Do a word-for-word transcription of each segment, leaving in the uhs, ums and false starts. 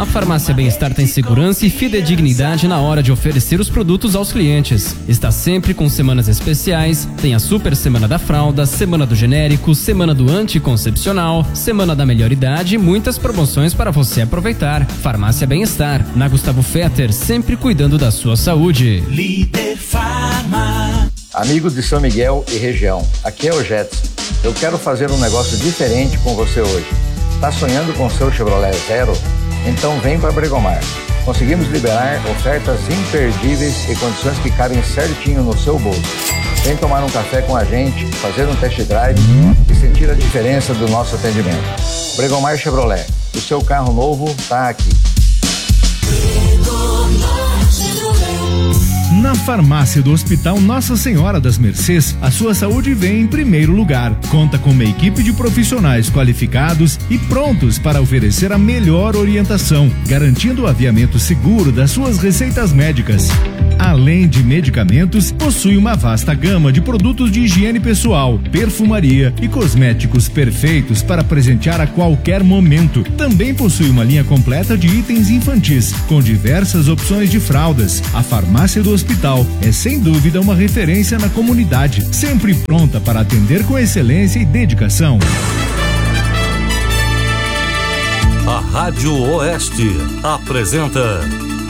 Farmácia Bem-Estar tem segurança e fidedignidade na hora de oferecer os produtos aos clientes. Está sempre com semanas especiais, tem a Super Semana da Fralda, Semana do Genérico, Semana do Anticoncepcional, Semana da Melhor Idade e muitas promoções para você aproveitar. Farmácia Bem-Estar, na Gustavo Fetter, sempre cuidando da sua saúde. Líder Farma. Amigo de São Miguel e região, aqui é o Jetson. Eu quero fazer um negócio diferente com você hoje. Tá sonhando com seu Chevrolet Zero? Então vem para Bregomar. Conseguimos liberar ofertas imperdíveis e condições que cabem certinho no seu bolso. Vem tomar um café com a gente, fazer um test drive e sentir a diferença do nosso atendimento. Bregomar Chevrolet, o seu carro novo tá aqui. Na farmácia do Hospital Nossa Senhora das Mercês, a sua saúde vem em primeiro lugar. Conta com uma equipe de profissionais qualificados e prontos para oferecer a melhor orientação, garantindo o aviamento seguro das suas receitas médicas. Além de medicamentos, possui uma vasta gama de produtos de higiene pessoal, perfumaria e cosméticos perfeitos para presentear a qualquer momento. Também possui uma linha completa de itens infantis, com diversas opções de fraldas. A farmácia do Hospital é sem dúvida uma referência na comunidade, sempre pronta para atender com excelência e dedicação. A Rádio Oeste apresenta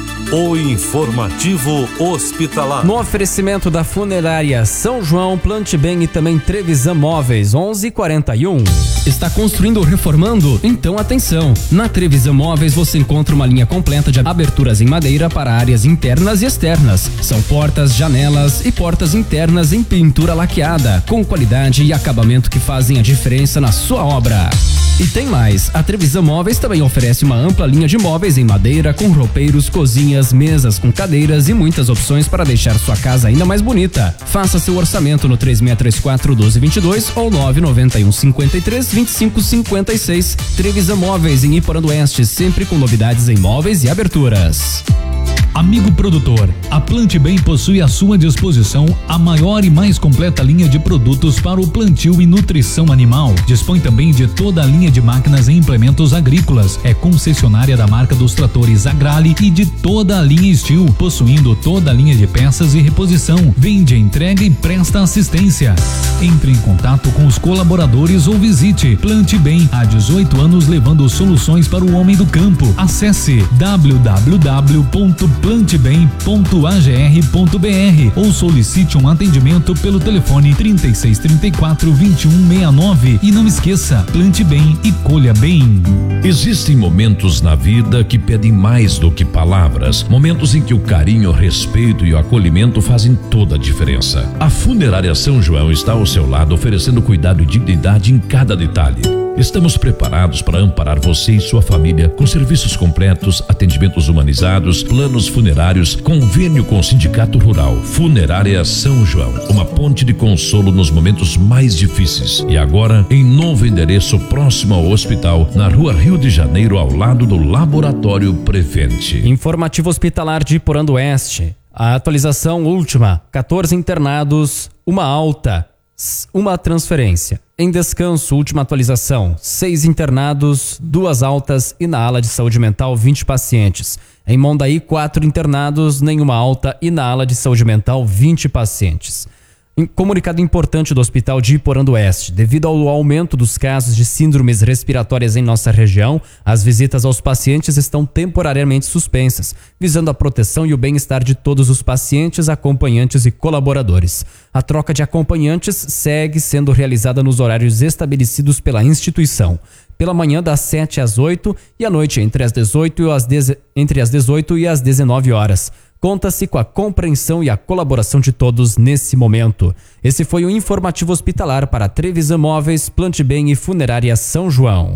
o Informativo Hospitalar. No oferecimento da Funerária São João, Plante Bem e também Trevisan Móveis, onze e quarenta e um. Está construindo ou reformando? Então atenção! Na Trevisan Móveis você encontra uma linha completa de aberturas em madeira para áreas internas e externas. São portas, janelas e portas internas em pintura laqueada, com qualidade e acabamento que fazem a diferença na sua obra. E tem mais, a Trevisan Móveis também oferece uma ampla linha de móveis em madeira com roupeiros, cozinhas, mesas com cadeiras e muitas opções para deixar sua casa ainda mais bonita. Faça seu orçamento no três seis três quatro, um dois dois dois ou nove nove um, cinco três, vinte e cinco cinquenta e seis. Trevisan Móveis em Iporã do Oeste, sempre com novidades em móveis e aberturas. Amigo produtor, a Plante Bem possui à sua disposição a maior e mais completa linha de produtos para o plantio e nutrição animal. Dispõe também de toda a linha de máquinas e implementos agrícolas. É concessionária da marca dos tratores Agrale e de toda a linha Steel, possuindo toda a linha de peças e reposição. Vende, entrega e presta assistência. Entre em contato com os colaboradores ou visite Plante Bem, há dezoito anos levando soluções para o homem do campo. Acesse w w w ponto plante bem ponto a g r ponto b r ou solicite um atendimento pelo telefone trinta e seis, trinta e quatro, vinte e um, sessenta e nove. E não esqueça, plante bem e colha bem. Existem momentos na vida que pedem mais do que palavras, momentos em que o carinho, o respeito e o acolhimento fazem toda a diferença. A Funerária São João está ao seu lado, oferecendo cuidado e dignidade em cada detalhe. Estamos preparados para amparar você e sua família com serviços completos, atendimentos humanizados, planos funerários, convênio com o Sindicato Rural. Funerária São João, uma ponte de consolo nos momentos mais difíceis. E agora em novo endereço próximo ao hospital, na Rua Rio de Janeiro, ao lado do Laboratório Prevente. Informativo Hospitalar de Iporã do Oeste. A atualização última: quatorze internados, uma alta, uma transferência. Em descanso, última atualização: seis internados, duas altas e na ala de saúde mental, vinte pacientes. Em Mondaí, quatro internados, nenhuma alta e na ala de saúde mental, vinte pacientes. Comunicado importante do Hospital de Iporã do Oeste: devido ao aumento dos casos de síndromes respiratórias em nossa região, as visitas aos pacientes estão temporariamente suspensas, visando a proteção e o bem-estar de todos os pacientes, acompanhantes e colaboradores. A troca de acompanhantes segue sendo realizada nos horários estabelecidos pela instituição. Pela manhã das sete às oito e à noite entre as dezoito e as dez... entre as dezoito e as dezenove horas. Conta-se com a compreensão e a colaboração de todos nesse momento. Esse foi o Informativo Hospitalar para Trevisan Móveis, Plante Bem e Funerária São João.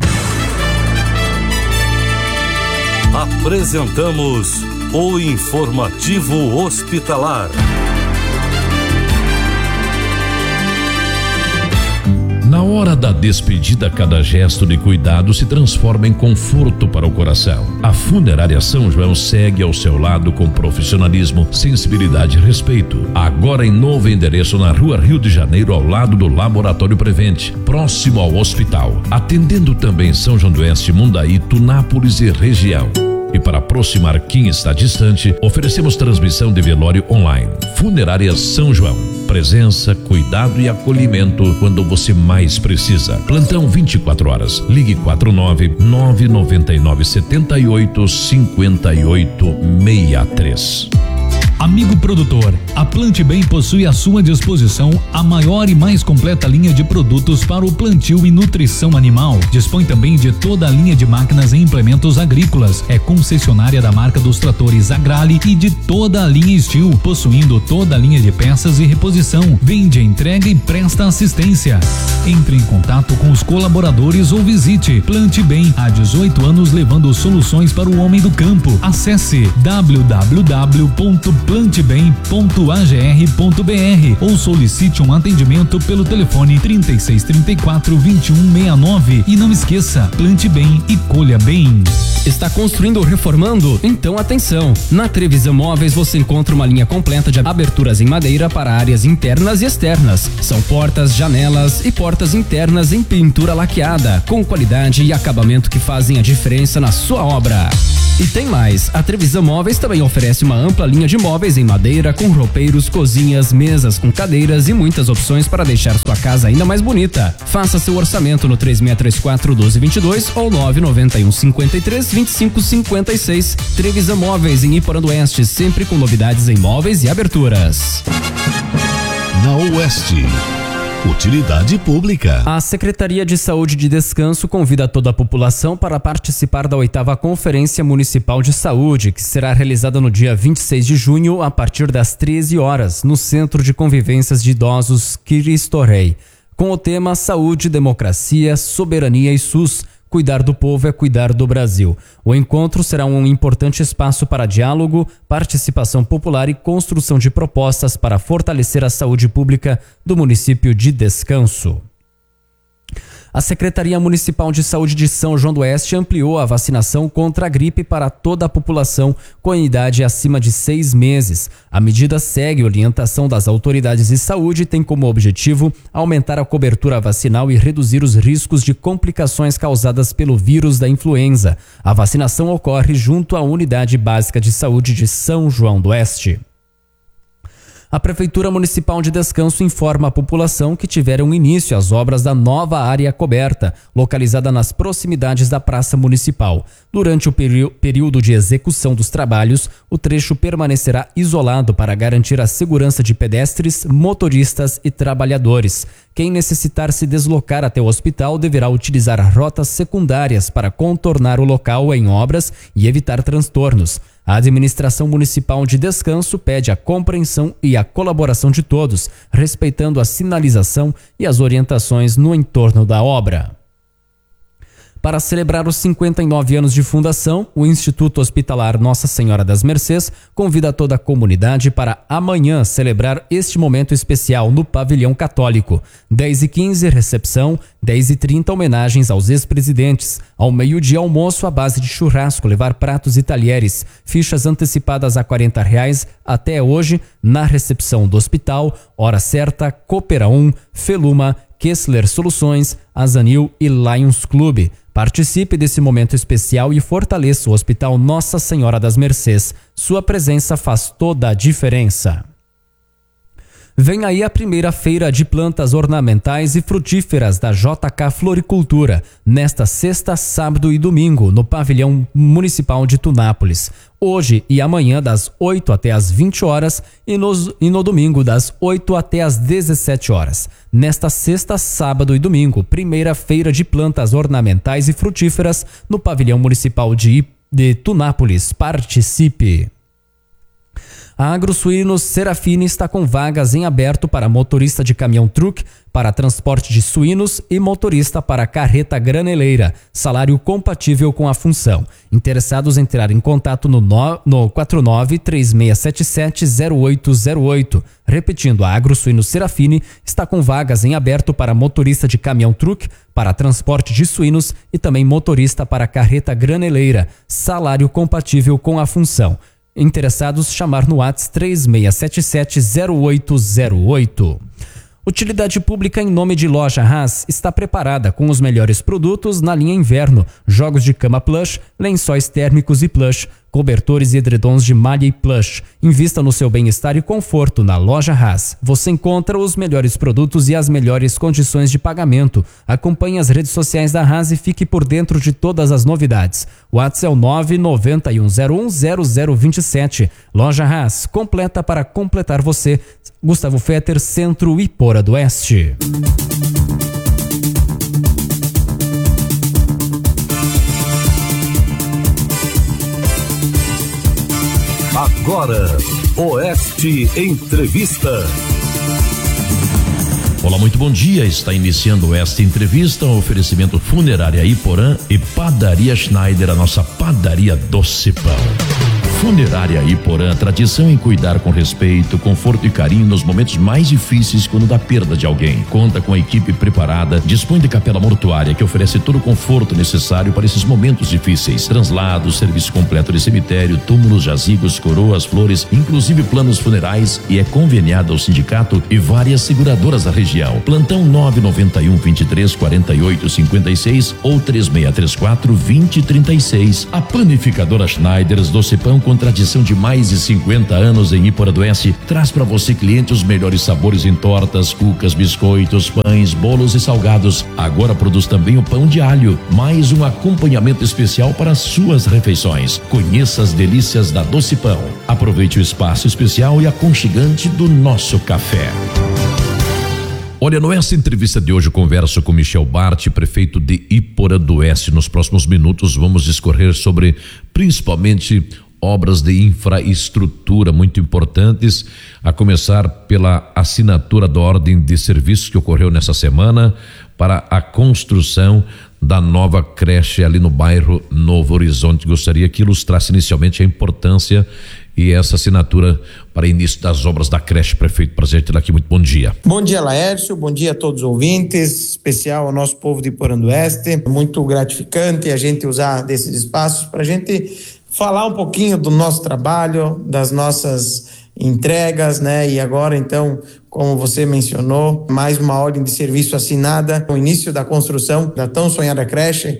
Apresentamos o Informativo Hospitalar. Na hora da despedida, cada gesto de cuidado se transforma em conforto para o coração. A Funerária São João segue ao seu lado com profissionalismo, sensibilidade e respeito. Agora em novo endereço na Rua Rio de Janeiro, ao lado do Laboratório Prevente, próximo ao hospital. Atendendo também São João do Oeste, Mundaí, Tunápolis e região. E para aproximar quem está distante, oferecemos transmissão de velório online. Funerária São João. Presença, cuidado e acolhimento quando você mais precisa. Plantão vinte e quatro horas. Ligue quatro nove nove nove nove sete oito cinco oito seis três. Amigo produtor, a Plante Bem possui à sua disposição a maior e mais completa linha de produtos para o plantio e nutrição animal. Dispõe também de toda a linha de máquinas e implementos agrícolas. É concessionária da marca dos tratores Agrale e de toda a linha Steel, possuindo toda a linha de peças e reposição. Vende, entrega e presta assistência. Entre em contato com os colaboradores ou visite Plante Bem, há dezoito anos levando soluções para o homem do campo. Acesse w w w ponto plante bem ponto a g r ponto b r ou solicite um atendimento pelo telefone trinta e seis, trinta e quatro, vinte e um, sessenta e nove. E não esqueça, plante bem e colha bem. Está construindo ou reformando? Então atenção! Na Trevisan Móveis você encontra uma linha completa de aberturas em madeira para áreas internas e externas. São portas, janelas e portas internas em pintura laqueada, com qualidade e acabamento que fazem a diferença na sua obra. E tem mais, a Trevisan Móveis também oferece uma ampla linha de móveis em madeira com roupeiros, cozinhas, mesas com cadeiras e muitas opções para deixar sua casa ainda mais bonita. Faça seu orçamento no três seis três quatro, um dois dois dois ou nove nove um, cinco três, vinte e cinco cinquenta e seis. Trevisan Móveis em Iporã Oeste, sempre com novidades em móveis e aberturas. Na Oeste. Utilidade pública. A Secretaria de Saúde de Descanso convida toda a população para participar da oitava Conferência Municipal de Saúde, que será realizada no dia vinte e seis de junho, a partir das treze horas, no Centro de Convivências de Idosos Cristo Rei, com o tema Saúde, Democracia, Soberania e SUS. Cuidar do povo é cuidar do Brasil. O encontro será um importante espaço para diálogo, participação popular e construção de propostas para fortalecer a saúde pública do município de Descanso. A Secretaria Municipal de Saúde de São João do Oeste ampliou a vacinação contra a gripe para toda a população com idade acima de seis meses. A medida segue a orientação das autoridades de saúde e tem como objetivo aumentar a cobertura vacinal e reduzir os riscos de complicações causadas pelo vírus da influenza. A vacinação ocorre junto à Unidade Básica de Saúde de São João do Oeste. A Prefeitura Municipal de Descanso informa a população que tiveram início as obras da nova área coberta, localizada nas proximidades da Praça Municipal. Durante o perí- período de execução dos trabalhos, o trecho permanecerá isolado para garantir a segurança de pedestres, motoristas e trabalhadores. Quem necessitar se deslocar até o hospital deverá utilizar rotas secundárias para contornar o local em obras e evitar transtornos. A Administração Municipal de Descanso pede a compreensão e a colaboração de todos, respeitando a sinalização e as orientações no entorno da obra. Para celebrar os cinquenta e nove anos de fundação, o Instituto Hospitalar Nossa Senhora das Mercês convida toda a comunidade para amanhã celebrar este momento especial no Pavilhão Católico. dez e quinze, recepção, dez e trinta, homenagens aos ex-presidentes. Ao meio-dia, almoço à base de churrasco, levar pratos e talheres. Fichas antecipadas a quarenta reais até hoje na recepção do hospital. Hora certa, Coopera um, Feluma, Kessler Soluções, Azanil e Lions Clube. Participe desse momento especial e fortaleça o Hospital Nossa Senhora das Mercês. Sua presença faz toda a diferença. Vem aí a primeira feira de plantas ornamentais e frutíferas da J K Floricultura, nesta sexta, sábado e domingo, no Pavilhão Municipal de Tunápolis. Hoje e amanhã das oito até as vinte horas e, nos, e no domingo das oito até as dezessete horas. Nesta sexta, sábado e domingo, primeira feira de plantas ornamentais e frutíferas no Pavilhão Municipal de, de Tunápolis. Participe! A AgroSuínos Serafine está com vagas em aberto para motorista de caminhão-truque, para transporte de suínos e motorista para carreta graneleira, salário compatível com a função. Interessados entrar em contato no, no, no quatro nove três seis sete sete zero oito zero oito. Repetindo, a AgroSuínos Serafine está com vagas em aberto para motorista de caminhão-truque, para transporte de suínos e também motorista para carreta graneleira, salário compatível com a função. Interessados, chamar no WhatsApp três seis sete sete zero oito zero oito. Utilidade pública em nome de Loja Haas está preparada com os melhores produtos na linha inverno, jogos de cama plush, lençóis térmicos e plush, cobertores e edredons de malha e plush. Invista no seu bem-estar e conforto na Loja Haas. Você encontra os melhores produtos e as melhores condições de pagamento. Acompanhe as redes sociais da Haas e fique por dentro de todas as novidades. O WhatsApp é o nove nove um zero um zero zero dois sete. Loja Haas, completa para completar você. Gustavo Fetter, Centro Iporã do Oeste. Agora, Oeste Entrevista. Olá, muito bom dia. Está iniciando esta entrevista, um oferecimento Funerária Iporã e Padaria Schneider, a nossa padaria doce pão. Funerária Iporã, tradição em cuidar com respeito, conforto e carinho nos momentos mais difíceis quando da perda de alguém. Conta com a equipe preparada, dispõe de capela mortuária que oferece todo o conforto necessário para esses momentos difíceis. Translados, serviço completo de cemitério, túmulos, jazigos, coroas, flores, inclusive planos funerais, e é conveniada ao sindicato e várias seguradoras da região. Plantão nove nove um, vinte e três, quarenta e oito, cinquenta e seis ou três seis três quatro, vinte, trinta e seis. A panificadora Schneiders Doce Pão, com tradição de mais de cinquenta anos em Iporã do Oeste, traz para você, cliente, os melhores sabores em tortas, cucas, biscoitos, pães, bolos e salgados. Agora produz também o pão de alho, mais um acompanhamento especial para as suas refeições. Conheça as delícias da Doce Pão. Aproveite o espaço especial e aconchegante do nosso café. Olha, nessa entrevista de hoje eu converso com Michel Bart, prefeito de Iporã do Oeste. Nos próximos minutos vamos discorrer sobre principalmente obras de infraestrutura muito importantes, a começar pela assinatura da ordem de serviços que ocorreu nessa semana para a construção da nova creche ali no bairro Novo Horizonte. Gostaria que ilustrasse inicialmente a importância e essa assinatura para início das obras da creche. Prefeito, prazer ter aqui, muito bom dia. Bom dia, Laércio, bom dia a todos os ouvintes, especial ao nosso povo de Iporã do Oeste. Muito gratificante a gente usar desses espaços para a gente falar um pouquinho do nosso trabalho, das nossas entregas, né? E agora, então, como você mencionou, mais uma ordem de serviço assinada no início da construção da tão sonhada creche,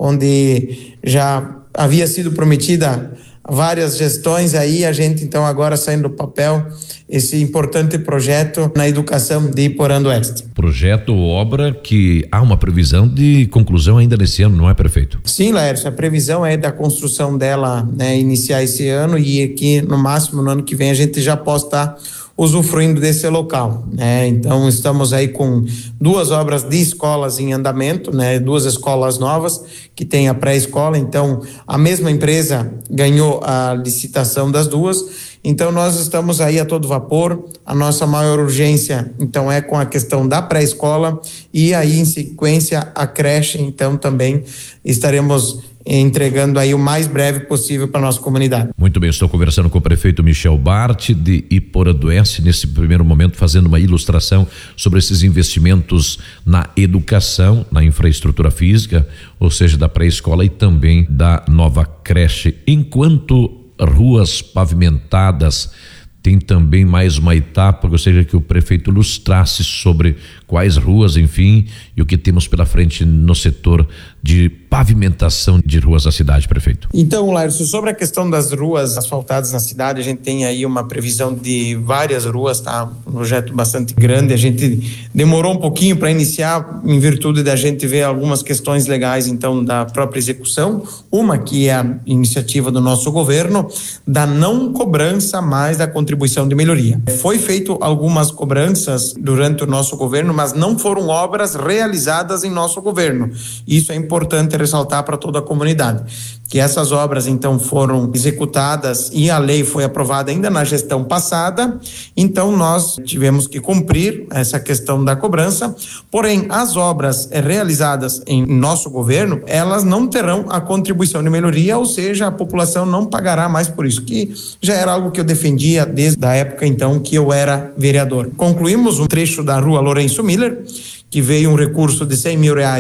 onde já havia sido prometida várias gestões, aí a gente então agora saindo do papel esse importante projeto na educação de Iporã do Oeste. Projeto, obra que há uma previsão de conclusão ainda nesse ano, não é, prefeito? Sim, Laércio, a previsão é da construção dela, né, iniciar esse ano, e aqui no máximo no ano que vem a gente já possa estar usufruindo desse local, né? Então estamos aí com duas obras de escolas em andamento, né? Duas escolas novas que tem a pré-escola, então a mesma empresa ganhou a licitação das duas. Então nós estamos aí a todo vapor. A nossa maior urgência então é com a questão da pré-escola, e aí em sequência a creche, então também estaremos entregando aí o mais breve possível para a nossa comunidade. Muito bem, estou conversando com o prefeito Michel Bart de Iporã do Oeste, nesse primeiro momento fazendo uma ilustração sobre esses investimentos na educação, na infraestrutura física, ou seja, da pré-escola e também da nova creche. Enquanto ruas pavimentadas, tem também mais uma etapa, gostaria que o prefeito ilustrasse sobre quais ruas, enfim, e o que temos pela frente no setor de pavimentação de ruas da cidade, prefeito. Então, Laércio, sobre a questão das ruas asfaltadas na cidade, a gente tem aí uma previsão de várias ruas, tá? Um projeto bastante grande, a gente demorou um pouquinho para iniciar em virtude da gente ver algumas questões legais, então, da própria execução. Uma que é a iniciativa do nosso governo da não cobrança mais da contribuição de melhoria. Foi feito algumas cobranças durante o nosso governo, mas não foram obras realizadas em nosso governo. Isso é importante ressaltar para toda a comunidade, que essas obras então foram executadas e a lei foi aprovada ainda na gestão passada, então nós tivemos que cumprir essa questão da cobrança. Porém, as obras realizadas em nosso governo, elas não terão a contribuição de melhoria, ou seja, a população não pagará mais por isso, que já era algo que eu defendia desde a época então que eu era vereador. Concluímos um trecho da rua Lourenço Miller, que veio um recurso de cem mil reais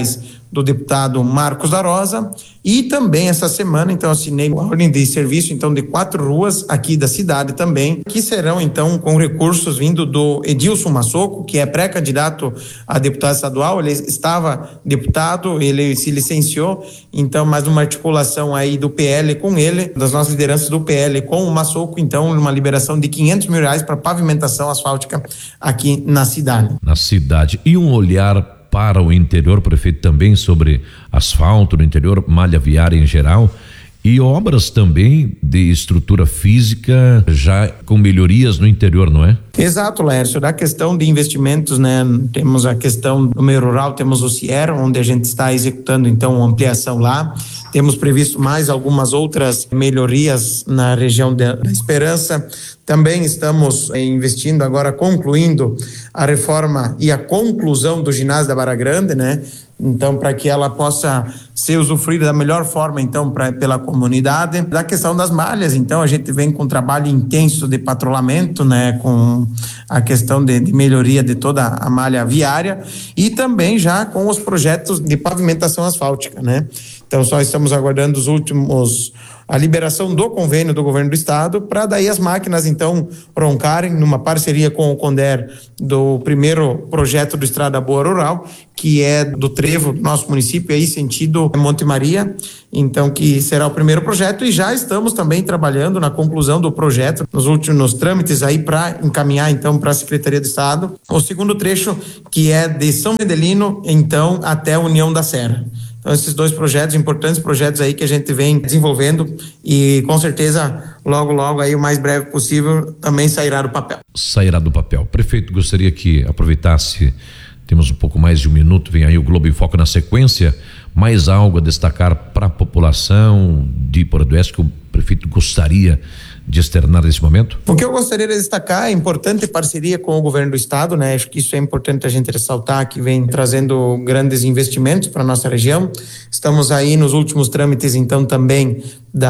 do deputado Marcos da Rosa, e também essa semana, então, assinei uma ordem de serviço, então, de quatro ruas aqui da cidade também, que serão, então, com recursos vindo do Edilson Massoco, que é pré-candidato a deputado estadual. Ele estava deputado, ele se licenciou, então, mais uma articulação aí do P L com ele, das nossas lideranças do P L com o Massoco, então, uma liberação de quinhentos mil reais para pavimentação asfáltica aqui na cidade. Na cidade. E um olhar para o interior, prefeito, também sobre asfalto no interior, malha viária em geral, e obras também de estrutura física já com melhorias no interior, não é? Exato, Laércio. Da questão de investimentos, né? Temos a questão do meio rural, temos o Cier, onde a gente está executando então uma ampliação lá. Temos previsto mais algumas outras melhorias na região da Esperança. Também estamos investindo agora, concluindo a reforma e a conclusão do ginásio da Barra Grande, né? Então, para que ela possa ser usufruída da melhor forma, então, pra, pela comunidade. Da questão das malhas, então, a gente vem com um trabalho intenso de patrulhamento, né, com a questão de, de melhoria de toda a malha viária e também já com os projetos de pavimentação asfáltica, né? Então, só estamos aguardando os últimos, a liberação do convênio do governo do estado, para daí as máquinas, então, roncarem numa parceria com o Conder do primeiro projeto do Estrada Boa Rural, que é do Trevo, nosso município, aí sentido Monte Maria, então, que será o primeiro projeto, e já estamos também trabalhando na conclusão do projeto, nos últimos trâmites aí para encaminhar, então, para a Secretaria do Estado, o segundo trecho, que é de São Medelino, então, até a União da Serra. Então, esses dois projetos, importantes projetos aí que a gente vem desenvolvendo e com certeza logo, logo aí o mais breve possível também sairá do papel. Sairá do papel. Prefeito, gostaria que aproveitasse, temos um pouco mais de um minuto, vem aí o Globo em Foco na sequência, mais algo a destacar para a população de Iporã do Oeste que o prefeito gostaria de externar nesse momento? O que eu gostaria de destacar é a importante parceria com o governo do estado, né? Acho que isso é importante a gente ressaltar, que vem trazendo grandes investimentos para a nossa região. Estamos aí nos últimos trâmites, então, também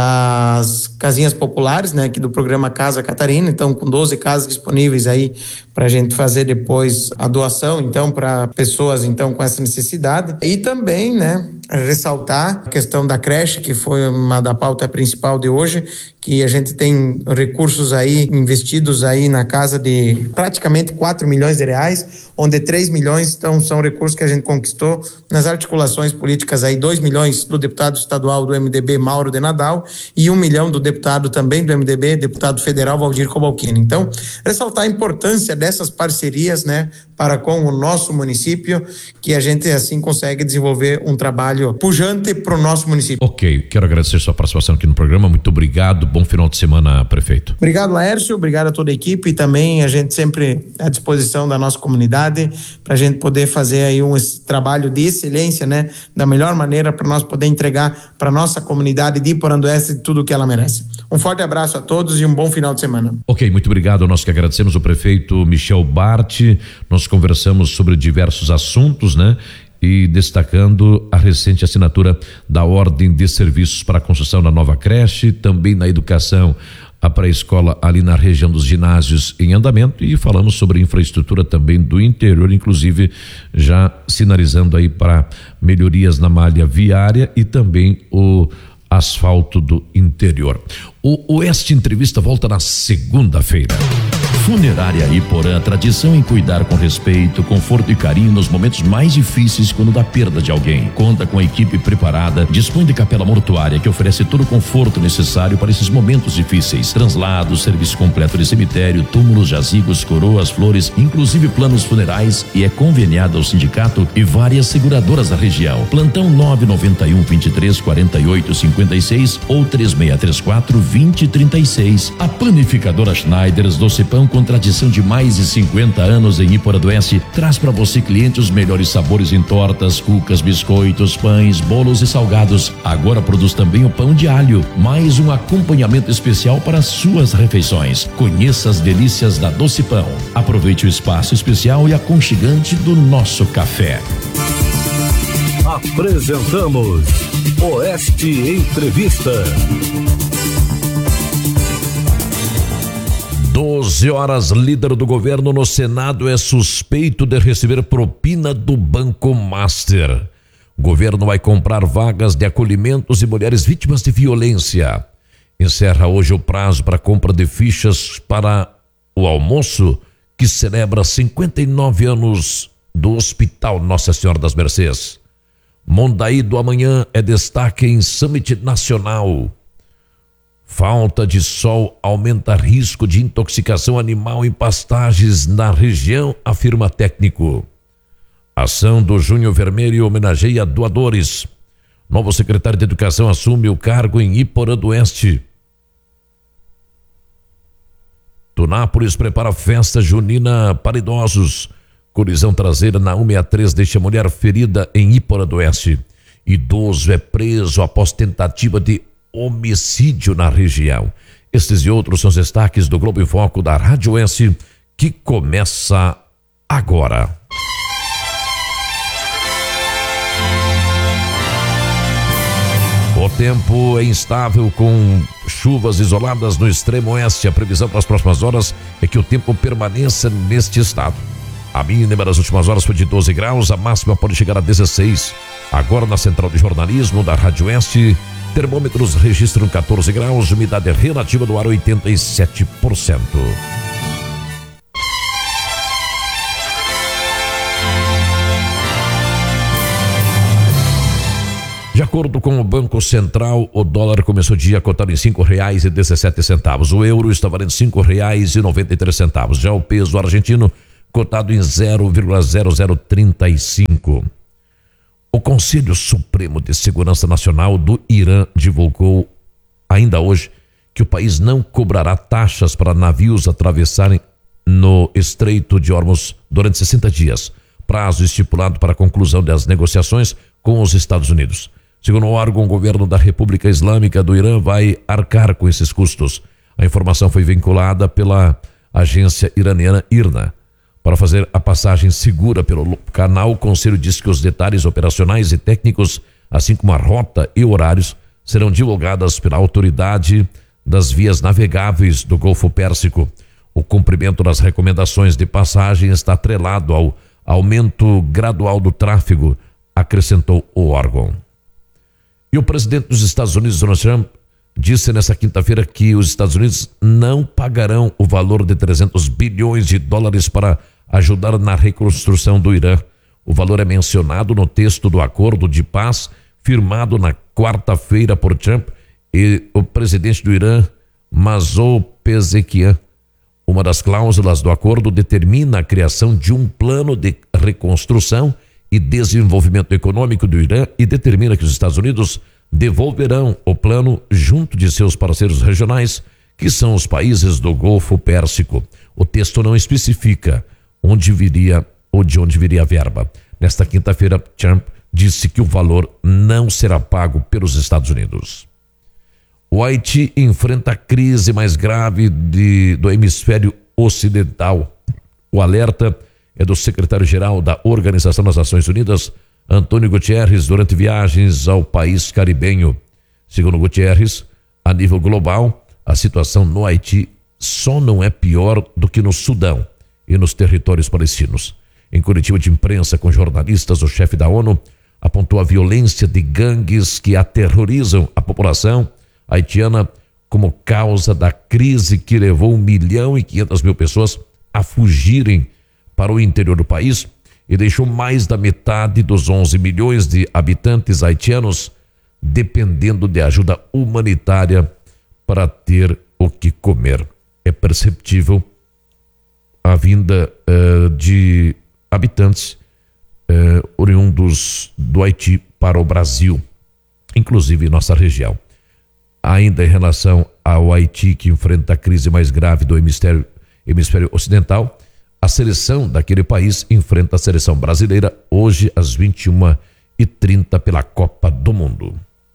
das casinhas populares, né? Aqui do programa Casa Catarina, então, com doze casas disponíveis aí para a gente fazer depois a doação, então, para pessoas, então, com essa necessidade. E também, né? Ressaltar a questão da creche, que foi uma da pauta principal de hoje, que a gente tem recursos aí investidos aí na casa de praticamente quatro milhões de reais, onde três milhões então, são recursos que a gente conquistou nas articulações políticas aí, dois milhões do deputado estadual do M D B, Mauro de Nadal, e um milhão do deputado também do M D B, deputado federal Valdir Cobalcini. Então, ressaltar a importância dessas parcerias, né, para com o nosso município, que a gente assim consegue desenvolver um trabalho pujante para o nosso município. Ok, quero agradecer sua participação aqui no programa, muito obrigado, bom final de semana, prefeito. Obrigado, Laércio, obrigado a toda a equipe e também a gente sempre à disposição da nossa comunidade para a gente poder fazer aí um esse trabalho de excelência, né, da melhor maneira para nós poder entregar para nossa comunidade de Iporã do Oeste tudo o que ela merece. Um forte abraço a todos e um bom final de semana. Ok, muito obrigado, nós que agradecemos o prefeito Michel Bart, nós conversamos sobre diversos assuntos, né? E destacando a recente assinatura da ordem de serviços para a construção da nova creche, também na educação, a pré-escola ali na região dos ginásios em andamento, e falamos sobre infraestrutura também do interior, inclusive já sinalizando aí para melhorias na malha viária e também o asfalto do interior. O Oeste Entrevista volta na segunda-feira. Funerária Iporã, tradição em cuidar com respeito, conforto e carinho nos momentos mais difíceis quando da perda de alguém. Conta com a equipe preparada, dispõe de capela mortuária que oferece todo o conforto necessário para esses momentos difíceis. Translados, serviço completo de cemitério, túmulos, jazigos, coroas, flores, inclusive planos funerais, e é conveniada ao sindicato e várias seguradoras da região. Plantão nove nove um, vinte e três, quarenta e oito, cinquenta e seis ou três seis três quatro, vinte, trinta e seis. A panificadora Schneiders Doce Pão, com tradição de mais de cinquenta anos em Iporã do Oeste, traz para você, cliente, os melhores sabores em tortas, cucas, biscoitos, pães, bolos e salgados. Agora produz também o pão de alho, mais um acompanhamento especial para suas refeições. Conheça as delícias da Doce Pão. Aproveite o espaço especial e aconchegante do nosso café. Apresentamos Oeste Entrevista. doze horas, líder do governo no Senado é suspeito de receber propina do Banco Master. O governo vai comprar vagas de acolhimentos de mulheres vítimas de violência. Encerra hoje o prazo para compra de fichas para o almoço que celebra cinquenta e nove anos do Hospital Nossa Senhora das Mercês. Mondaí do Amanhã é destaque em Summit Nacional. Falta de sol aumenta risco de intoxicação animal em pastagens na região, afirma técnico. Ação do Junho Vermelho homenageia doadores. Novo secretário de Educação assume o cargo em Iporã do Oeste. Tunápolis prepara festa junina para idosos. Colisão traseira na cento e sessenta e três deixa mulher ferida em Iporã do Oeste. Idoso é preso após tentativa de homicídio na região. Estes e outros são os destaques do Globo em Foco da Rádio Oeste, que começa agora. O tempo é instável com chuvas isoladas no extremo oeste. A previsão para as próximas horas é que o tempo permaneça neste estado. A mínima das últimas horas foi de doze graus, a máxima pode chegar a dezesseis. Agora na central de jornalismo da Rádio Oeste, termômetros registram quatorze graus, umidade relativa do ar oitenta e sete por cento. De acordo com o Banco Central, o dólar começou o dia cotado em cinco reais e dezessete centavos. O euro está valendo cinco reais e noventa e três centavos. Já o peso argentino cotado em zero vírgula zero zero trinta e cinco. O Conselho Supremo de Segurança Nacional do Irã divulgou ainda hoje que o país não cobrará taxas para navios atravessarem no Estreito de Hormuz durante sessenta dias, prazo estipulado para a conclusão das negociações com os Estados Unidos. Segundo o órgão, o governo da República Islâmica do Irã vai arcar com esses custos. A informação foi vinculada pela agência iraniana IRNA. Para fazer a passagem segura pelo canal, o Conselho diz que os detalhes operacionais e técnicos, assim como a rota e horários, serão divulgadas pela autoridade das vias navegáveis do Golfo Pérsico. O cumprimento das recomendações de passagem está atrelado ao aumento gradual do tráfego, acrescentou o órgão. E o presidente dos Estados Unidos, Donald Trump, disse nesta quinta-feira que os Estados Unidos não pagarão o valor de trezentos bilhões de dólares para ajudar na reconstrução do Irã. O valor é mencionado no texto do acordo de paz firmado na quarta-feira por Trump e o presidente do Irã, Masoud Pezeshkian. Uma das cláusulas do acordo determina a criação de um plano de reconstrução e desenvolvimento econômico do Irã e determina que os Estados Unidos devolverão o plano junto de seus parceiros regionais, que são os países do Golfo Pérsico. O texto não especifica onde viria ou de onde viria a verba. Nesta quinta-feira, Trump disse que o valor não será pago pelos Estados Unidos. O Haiti enfrenta a crise mais grave de, do hemisfério ocidental. O alerta é do secretário-geral da Organização das Nações Unidas, Antônio Guterres, durante viagens ao país caribenho. Segundo Guterres, a nível global, a situação no Haiti só não é pior do que no Sudão e nos territórios palestinos. Em coletiva de imprensa com jornalistas, o chefe da ONU apontou a violência de gangues que aterrorizam a população haitiana como causa da crise que levou um milhão e quinhentas mil pessoas a fugirem para o interior do país e deixou mais da metade dos onze milhões de habitantes haitianos dependendo de ajuda humanitária para ter o que comer. É perceptível a vinda uh, de habitantes uh, oriundos do Haiti para o Brasil, inclusive nossa região. Ainda em relação ao Haiti, que enfrenta a crise mais grave do hemisfério, hemisfério ocidental, a seleção daquele país enfrenta a seleção brasileira hoje às vinte e uma e trinta pela Copa do Mundo.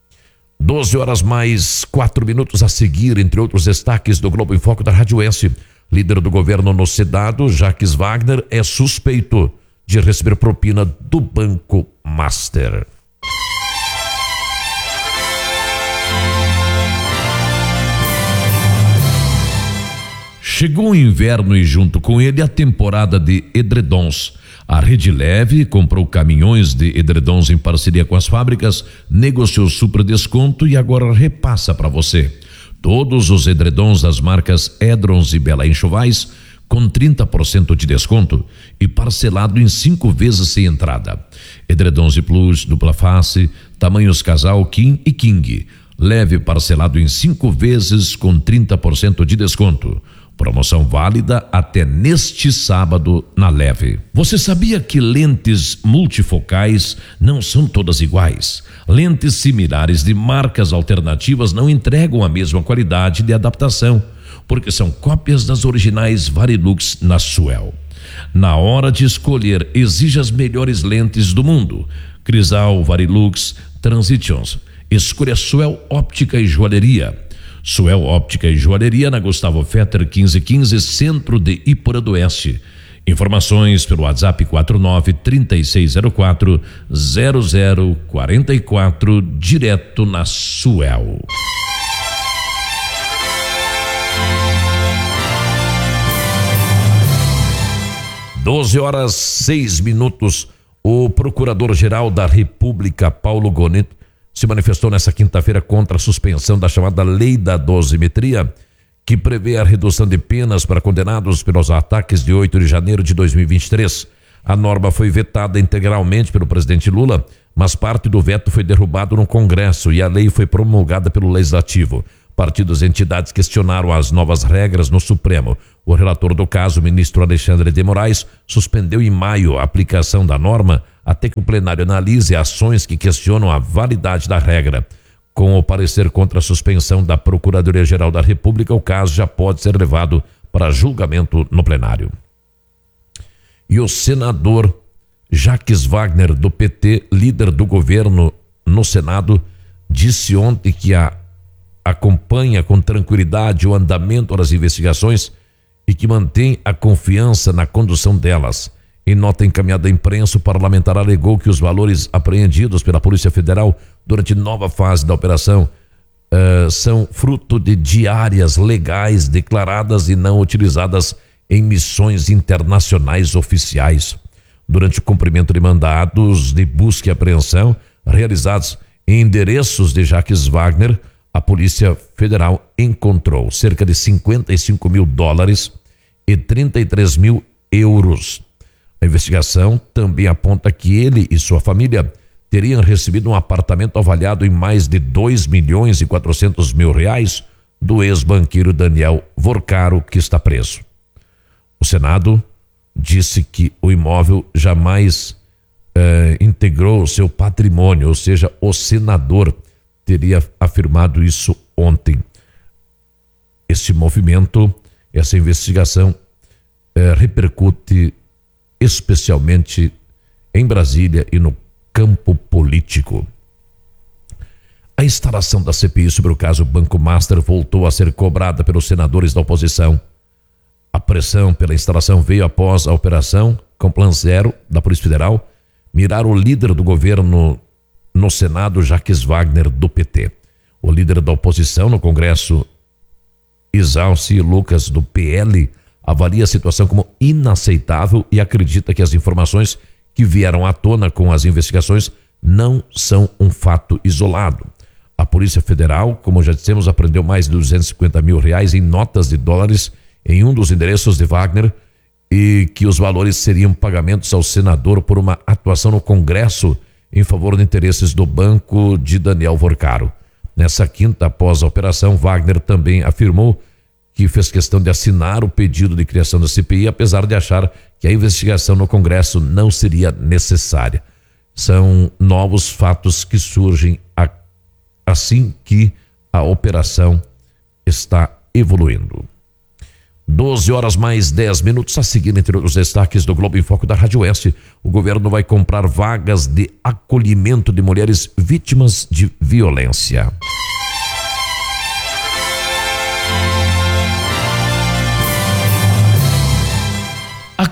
doze horas mais quatro minutos a seguir, entre outros destaques do Globo em Foco da Rádio Oeste. Líder do governo no Senado, Jacques Wagner, é suspeito de receber propina do Banco Master. Chegou o inverno e junto com ele a temporada de edredons. A Rede Leve comprou caminhões de edredons em parceria com as fábricas, negociou super desconto e agora repassa para você. Todos os edredons das marcas Edrons e Bela Enxovais com trinta por cento de desconto e parcelado em cinco vezes sem entrada. Edredons de plus, dupla face, tamanhos casal King e King. Leve parcelado em cinco vezes com trinta por cento de desconto. Promoção válida até neste sábado na Leve. Você sabia que lentes multifocais não são todas iguais? Lentes similares de marcas alternativas não entregam a mesma qualidade de adaptação, porque são cópias das originais Varilux na Suel. Na hora de escolher, exija as melhores lentes do mundo. Crisal, Varilux, Transitions. Escolha Suel Óptica e Joalheria. Suel Óptica e Joalheria na Gustavo Fetter quinze quinze, centro de Iporã do Oeste. Informações pelo WhatsApp quatro nove, três seis zero quatro, zero zero quatro quatro, direto na Suel. doze horas seis minutos. O Procurador-Geral da República, Paulo Gonet, se manifestou nesta quinta-feira contra a suspensão da chamada Lei da Dosimetria, que prevê a redução de penas para condenados pelos ataques de oito de janeiro de dois mil e vinte e três. A norma foi vetada integralmente pelo presidente Lula, mas parte do veto foi derrubado no Congresso e a lei foi promulgada pelo Legislativo. Partidos e entidades questionaram as novas regras no Supremo. O relator do caso, o ministro Alexandre de Moraes, suspendeu em maio a aplicação da norma até que o plenário analise ações que questionam a validade da regra. Com o parecer contra a suspensão da Procuradoria-Geral da República, o caso já pode ser levado para julgamento no plenário. E o senador Jacques Wagner, do P T, líder do governo no Senado, disse ontem que a acompanha com tranquilidade o andamento das investigações e que mantém a confiança na condução delas. Em nota encaminhada à imprensa, o parlamentar alegou que os valores apreendidos pela Polícia Federal durante nova fase da operação uh, são fruto de diárias legais declaradas e não utilizadas em missões internacionais oficiais. Durante o cumprimento de mandados de busca e apreensão realizados em endereços de Jacques Wagner, a Polícia Federal encontrou cerca de cinquenta e cinco mil dólares e trinta e três mil euros. A investigação também aponta que ele e sua família teriam recebido um apartamento avaliado em mais de dois milhões e quatrocentos mil reais do ex-banqueiro Daniel Vorcaro, que está preso. O Senado disse que o imóvel jamais eh, integrou seu patrimônio, ou seja, o senador teria afirmado isso ontem. Esse movimento, essa investigação eh, repercute especialmente em Brasília e no campo político. A instalação da C P I sobre o caso Banco Master voltou a ser cobrada pelos senadores da oposição. A pressão pela instalação veio após a operação com Plan Zero da Polícia Federal mirar o líder do governo no Senado, Jacques Wagner, do P T. O líder da oposição no Congresso, Isalci Lucas, do P L, avalia a situação como inaceitável e acredita que as informações que vieram à tona com as investigações não são um fato isolado. A Polícia Federal, como já dissemos, apreendeu mais de duzentos e cinquenta mil reais em notas de dólares em um dos endereços de Wagner e que os valores seriam pagamentos ao senador por uma atuação no Congresso em favor de interesses do banco de Daniel Vorcaro. Nessa quinta, após a operação, Wagner também afirmou que fez questão de assinar o pedido de criação da C P I, apesar de achar que a investigação no Congresso não seria necessária. São novos fatos que surgem a, assim que a operação está evoluindo. doze horas mais dez minutos. A seguir, entre os destaques do Globo em Foco da Rádio Oeste, o governo vai comprar vagas de acolhimento de mulheres vítimas de violência. A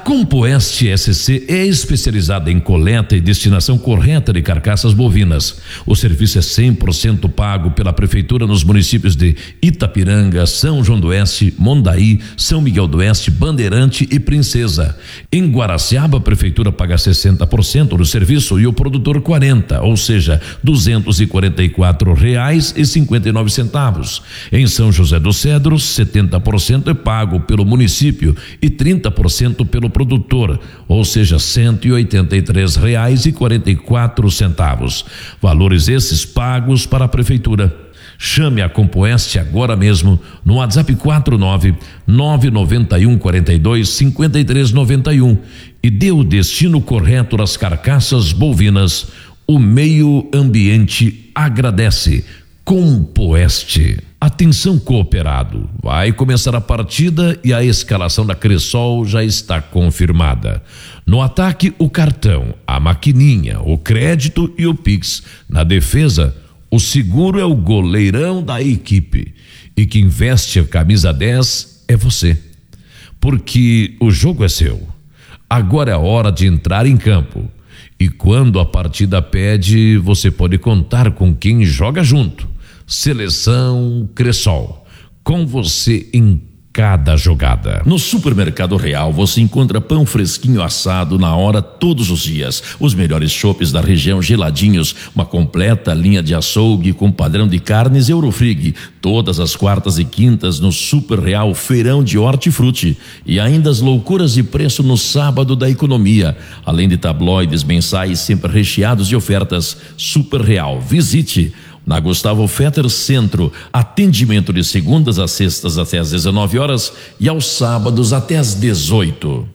Compoeste S C é especializada em coleta e destinação correta de carcaças bovinas. O serviço é cem por cento pago pela prefeitura nos municípios de Itapiranga, São João do Oeste, Mondaí, São Miguel do Oeste, Bandeirante e Princesa. Em Guaraciaba, a prefeitura paga sessenta por cento do serviço e o produtor quarenta, ou seja, duzentos e quarenta e quatro reais e cinquenta e nove centavos. Em São José dos Cedros, setenta por cento é pago pelo município e trinta por cento pelo produtor, ou seja, cento e oitenta e três reais e quarenta e quatro centavos. Valores esses pagos para a prefeitura. Chame a Compoeste agora mesmo no WhatsApp quatro nove nove nove um quatro dois cinco três nove um e dê o destino correto das carcaças bovinas. O meio ambiente agradece. Compoeste. Atenção, cooperado, vai começar a partida e a escalação da Cressol já está confirmada. No ataque, o cartão, a maquininha, o crédito e o Pix. Na defesa, o seguro é o goleirão da equipe. E quem veste a camisa dez é você. Porque o jogo é seu. Agora é a hora de entrar em campo. E quando a partida pede, você pode contar com quem joga junto. Seleção Cressol, com você em cada jogada. No Supermercado Real você encontra pão fresquinho assado na hora todos os dias, os melhores chopes da região geladinhos, uma completa linha de açougue com padrão de carnes Eurofrig, todas as quartas e quintas no Super Real Feirão de Hortifruti e ainda as loucuras de preço no sábado da economia, além de tabloides mensais sempre recheados de ofertas. Super Real, visite na Gustavo Fetter Centro, atendimento de segundas a sextas até às dezenove horas e aos sábados até às dezoito.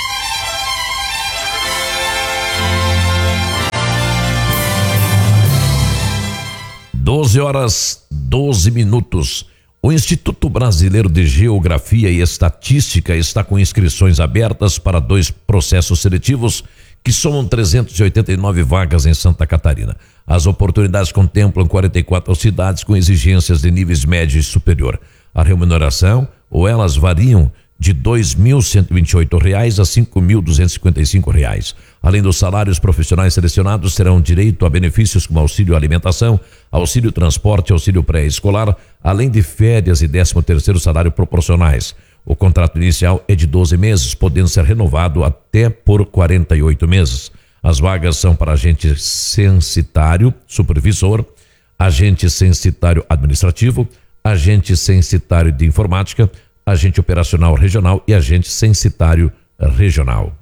doze horas, doze minutos. O Instituto Brasileiro de Geografia e Estatística está com inscrições abertas para dois processos seletivos que somam trezentas e oitenta e nove vagas em Santa Catarina. As oportunidades contemplam quarenta e quatro cidades com exigências de níveis médio e superior. A remuneração, ou elas variam de dois mil cento e vinte e oito reais a cinco mil duzentos e cinquenta e cinco reais. Além dos salários, profissionais selecionados terão direito a benefícios como auxílio alimentação, auxílio transporte, auxílio pré-escolar, além de férias e décimo terceiro salário proporcionais. O contrato inicial é de doze meses, podendo ser renovado até por quarenta e oito meses. As vagas são para agente censitário, supervisor, agente censitário administrativo, agente censitário de informática, agente operacional regional e agente censitário regional.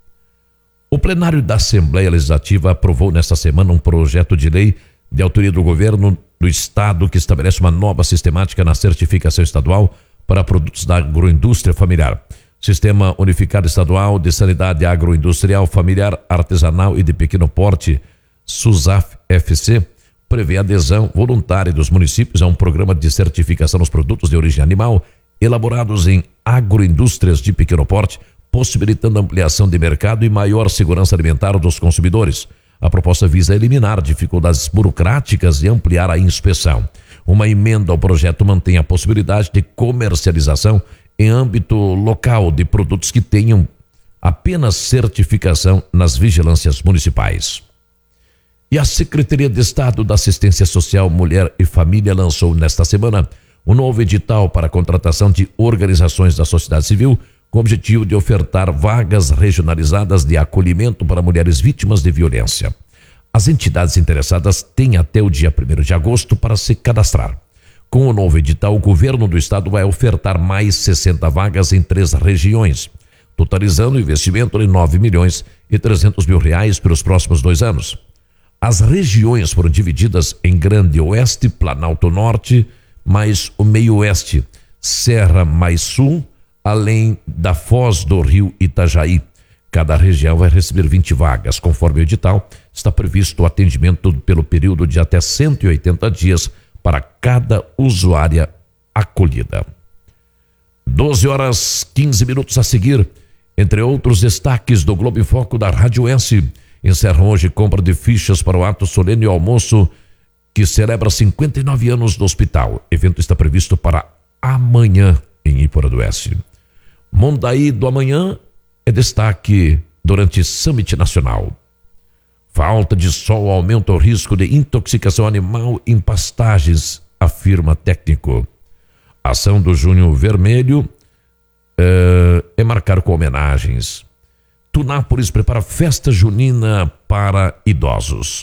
O plenário da Assembleia Legislativa aprovou nesta semana um projeto de lei de autoria do governo do estado que estabelece uma nova sistemática na certificação estadual para produtos da agroindústria familiar. Sistema Unificado Estadual de Sanidade Agroindustrial Familiar, Artesanal e de Pequeno Porte, SUSAF-F C, prevê adesão voluntária dos municípios a um programa de certificação dos produtos de origem animal elaborados em agroindústrias de pequeno porte, possibilitando ampliação de mercado e maior segurança alimentar dos consumidores. A proposta visa eliminar dificuldades burocráticas e ampliar a inspeção. Uma emenda ao projeto mantém a possibilidade de comercialização em âmbito local de produtos que tenham apenas certificação nas vigilâncias municipais. E a Secretaria de Estado da Assistência Social, Mulher e Família lançou nesta semana um novo edital para a contratação de organizações da sociedade civil com o objetivo de ofertar vagas regionalizadas de acolhimento para mulheres vítimas de violência. As entidades interessadas têm até o dia primeiro de agosto para se cadastrar. Com o novo edital, o governo do estado vai ofertar mais sessenta vagas em três regiões, totalizando o investimento de nove milhões e trezentos mil reais pelos próximos dois anos. As regiões foram divididas em Grande Oeste, Planalto Norte, mais o Meio Oeste, Serra mais Sul, além da Foz do Rio Itajaí. Cada região vai receber vinte vagas. Conforme o edital, está previsto o atendimento pelo período de até cento e oitenta dias para cada usuária acolhida. doze horas, quinze minutos a seguir. Entre outros destaques do Globo em Foco da Rádio S, encerram hoje compra de fichas para o ato solene e almoço que celebra cinquenta e nove anos do hospital. O evento está previsto para amanhã em Iporã do Oeste. Mondaí do Amanhã é destaque durante Summit Nacional. Falta de sol aumenta o risco de intoxicação animal em pastagens, afirma técnico. A ação do Junho Vermelho é, é marcar com homenagens. Tunápolis prepara festa junina para idosos.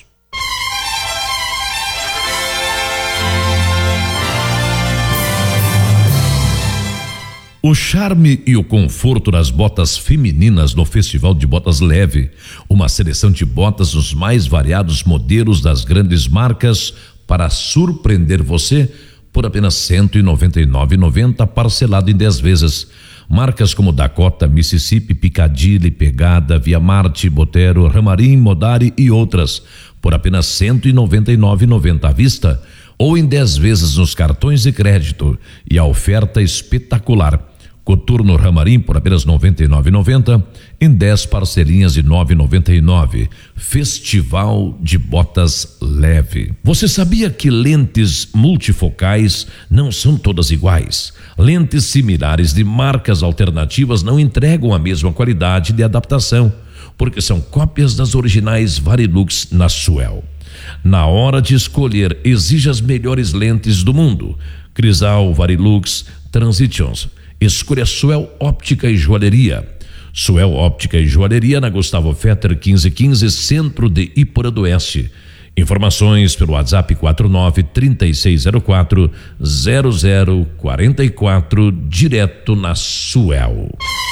O charme e o conforto das botas femininas no Festival de Botas Leve, uma seleção de botas nos mais variados modelos das grandes marcas para surpreender você por apenas cento e noventa e nove reais e noventa centavos, parcelado em dez vezes. Marcas como Dakota, Mississippi, Piccadilly, Pegada, Via Marte, Botero, Ramarim, Modari e outras por apenas cento e noventa e nove reais e noventa centavos à vista ou em dez vezes nos cartões de crédito. E a oferta espetacular: Coturno Ramarim por apenas noventa e nove reais e noventa centavos em dez parcelinhas de nove reais e noventa e nove centavos. Festival de Botas Leve. Você sabia que lentes multifocais não são todas iguais? Lentes similares de marcas alternativas não entregam a mesma qualidade de adaptação, porque são cópias das originais Varilux na Suel. Na hora de escolher, exija as melhores lentes do mundo. Crisal, Varilux, Transitions. Escolha Suel Óptica e Joalheria. Suel Óptica e Joalheria na Gustavo Fetter quinze quinze, centro de Iporã do Oeste. Informações pelo WhatsApp quatro nove, três seis zero quatro, zero zero quatro quatro, direto na Suel.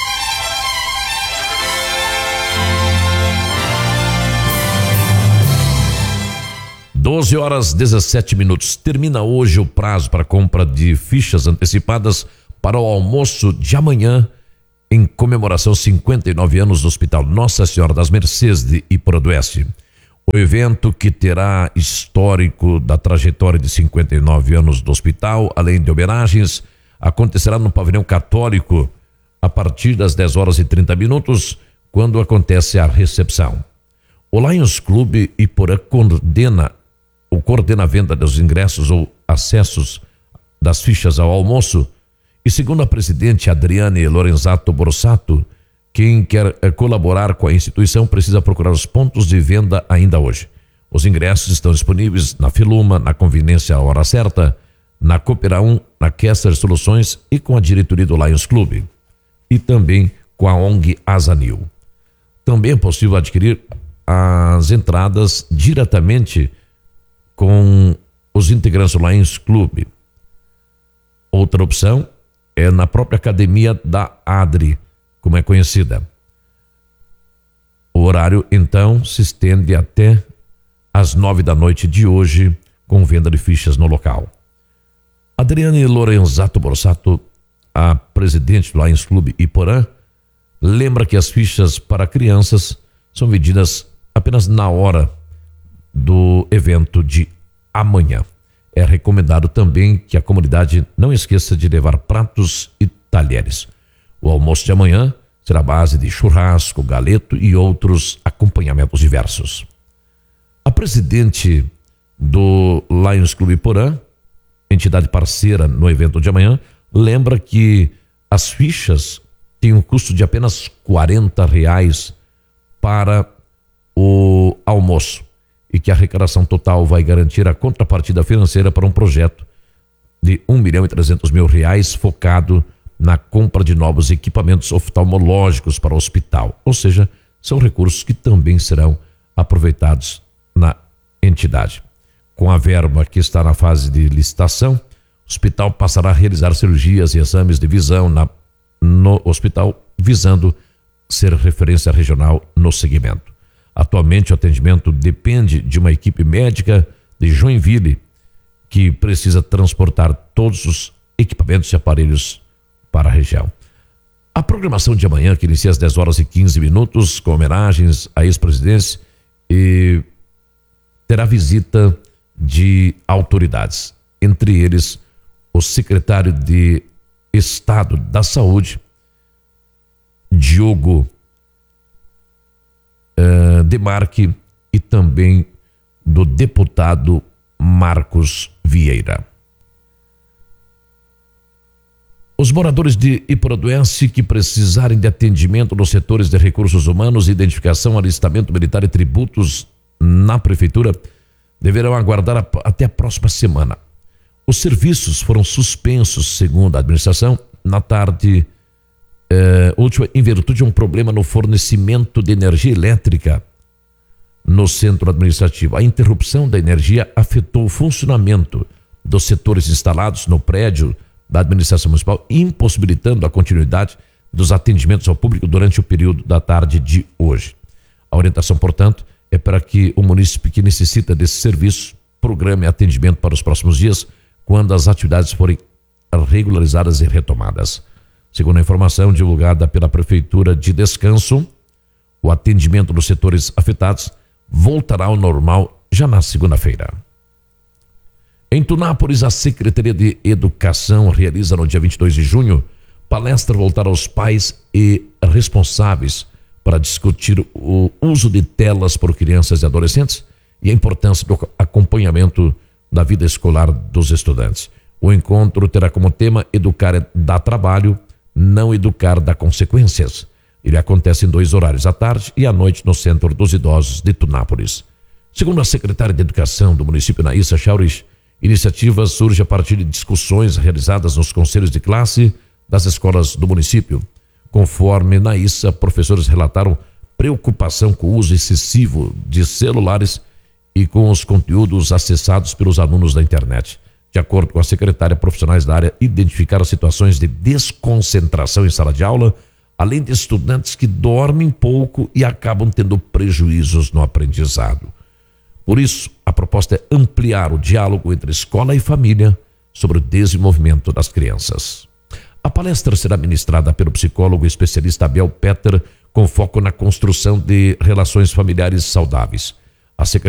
doze horas dezessete minutos. Termina hoje o prazo para compra de fichas antecipadas para o almoço de amanhã, em comemoração aos cinquenta e nove anos do Hospital Nossa Senhora das Mercês de Iporã do Oeste. O evento, que terá histórico da trajetória de cinquenta e nove anos do hospital, além de homenagens, acontecerá no pavilhão católico a partir das dez horas e trinta minutos, quando acontece a recepção. O Lions Clube Iporã coordena, ou coordena a venda dos ingressos ou acessos das fichas ao almoço. E segundo a presidente Adriane Lorenzato Borsato, quem quer colaborar com a instituição precisa procurar os pontos de venda ainda hoje. Os ingressos estão disponíveis na Filuma, na Conveniência Hora Certa, na Coopera um, na Kessler Soluções e com a diretoria do Lions Clube. E também com a O N G Azanil. Também é possível adquirir as entradas diretamente com os integrantes do Lions Clube. Outra opção é na própria academia da Adri, como é conhecida. O horário, então, se estende até às nove da noite de hoje, com venda de fichas no local. Adriane Lorenzato Borsato, a presidente do Lions Clube Iporã, lembra que as fichas para crianças são vendidas apenas na hora do evento de amanhã. É recomendado também que a comunidade não esqueça de levar pratos e talheres. O almoço de amanhã será à base de churrasco, galeto e outros acompanhamentos diversos. A presidente do Lions Clube Iporã, entidade parceira no evento de amanhã, lembra que as fichas têm um custo de apenas quarenta reais para o almoço, e que a arrecadação total vai garantir a contrapartida financeira para um projeto de um milhão e trezentos mil reais focado na compra de novos equipamentos oftalmológicos para o hospital. Ou seja, são recursos que também serão aproveitados na entidade. Com a verba que está na fase de licitação, o hospital passará a realizar cirurgias e exames de visão na, no hospital, visando ser referência regional no segmento. Atualmente, o atendimento depende de uma equipe médica de Joinville, que precisa transportar todos os equipamentos e aparelhos para a região. A programação de amanhã, que inicia às dez horas e quinze minutos, com homenagens a ex-presidentes, e terá visita de autoridades, entre eles o secretário de Estado da Saúde, Diogo Uh, Demarque, e também do deputado Marcos Vieira. O Os moradores de Iporanduense que precisarem de atendimento nos setores de recursos humanos, identificação, alistamento militar e tributos na prefeitura deverão aguardar a, até a próxima semana. Os serviços foram suspensos, segundo a administração, na tarde eh, última, em virtude de um problema no fornecimento de energia elétrica no centro administrativo. A interrupção da energia afetou o funcionamento dos setores instalados no prédio da administração municipal, impossibilitando a continuidade dos atendimentos ao público durante o período da tarde de hoje. A orientação, portanto, é para que o munícipe que necessita desse serviço programe atendimento para os próximos dias, quando as atividades forem regularizadas e retomadas. Segundo a informação divulgada pela Prefeitura de Descanso, o atendimento dos setores afetados voltará ao normal já na segunda-feira. Em Tunápolis, a Secretaria de Educação realiza no dia vinte e dois de junho palestra voltada aos pais e responsáveis para discutir o uso de telas por crianças e adolescentes e a importância do acompanhamento da vida escolar dos estudantes. O encontro terá como tema Educar dá trabalho, não educar dá consequências. Ele acontece em dois horários, à tarde e à noite, no Centro dos Idosos de Tunápolis. Segundo a secretária de Educação do município, Naíssa Chaurich, a iniciativa surge a partir de discussões realizadas nos conselhos de classe das escolas do município. Conforme Naíssa, professores relataram preocupação com o uso excessivo de celulares e com os conteúdos acessados pelos alunos da internet. De acordo com a secretária, profissionais da área identificaram situações de desconcentração em sala de aula, além de estudantes que dormem pouco e acabam tendo prejuízos no aprendizado. Por isso, a proposta é ampliar o diálogo entre escola e família sobre o desenvolvimento das crianças. A palestra será ministrada pelo psicólogo especialista Abel Petter, com foco na construção de relações familiares saudáveis. A secretária